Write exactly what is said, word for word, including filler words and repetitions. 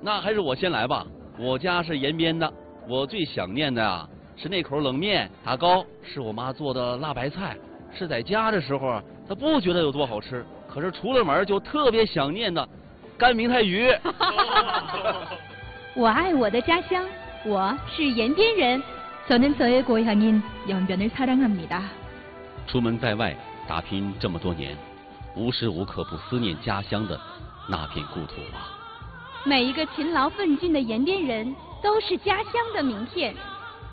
那还是我先来吧。我家是延边的，我最想念的啊是那口冷面，打糕是我妈做的辣白菜，是在家的时候她不觉得有多好吃，可是出了门就特别想念的干明太鱼。 我爱我的家乡，我是延边人。저는 저의 고향인 연변을 사랑합니다. 出门在外打拼这么多年，无时无刻不思念家乡的那片故土啊。 每一个勤劳奋进的延边人都是家乡的名片。